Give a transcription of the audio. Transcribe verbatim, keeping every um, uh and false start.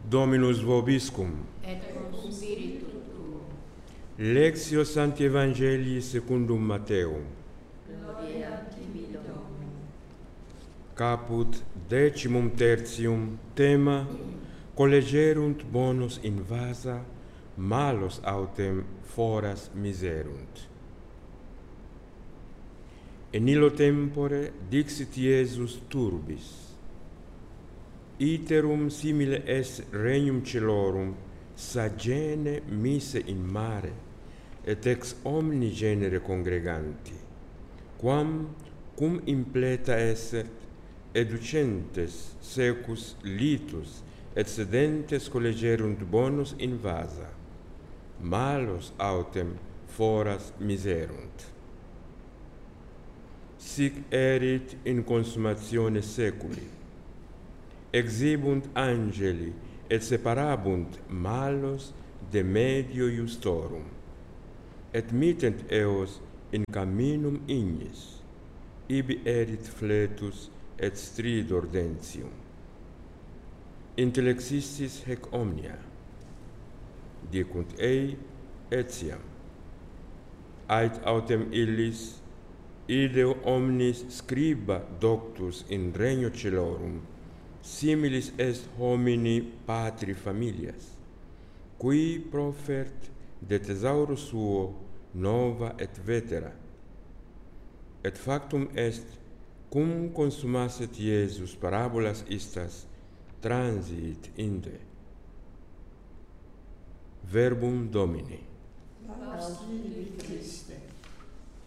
Dominus vobiscum. Et cum spiritu tuo. Lectio Sancti Evangelii secundum Matteum. Gloria tibi, Dominus. Caput decimum tertium, tema collegerunt bonus in vasa, malos autem foras miserunt. In illo tempore dixit Iesus turbis: iterum simile est regnum celorum sagene mise in mare, et ex omni genere congreganti, quam cum impleta esset, educentes secus litus et sedentes collegerunt bonus in vasa, malos autem foras miserunt. Sic erit in consumatione seculi. Exibunt angeli et separabunt malos de medio iustorum, et mittent eos in caminum ignis, ibi erit fletus et stridor dentium. Intellexistis hec omnia, dicunt ei etiam. Ait autem illis, ideo omnis scriba doctus in regno celorum, similis est homini patri familias, qui profert de thesauro suo nova et vetera. Et factum est, cum consumasset Iesus parabolas istas, transit inde. Verbum Domini. Laus tibi, Christe.